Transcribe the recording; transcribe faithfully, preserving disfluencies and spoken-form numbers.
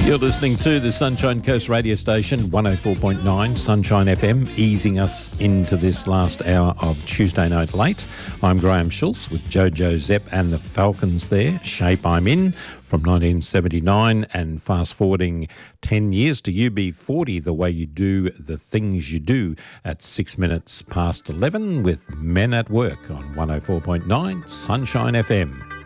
You're listening to the Sunshine Coast radio station, one oh four point nine Sunshine F M, easing us into this last hour of Tuesday Night Late. I'm Graham Schultz with Jojo Zepp and the Falcons there. Shape I'm In from nineteen seventy-nine, and fast forwarding ten years to U B forty, The Way You Do the Things You Do at six minutes past eleven with Men at Work on one oh four point nine Sunshine F M.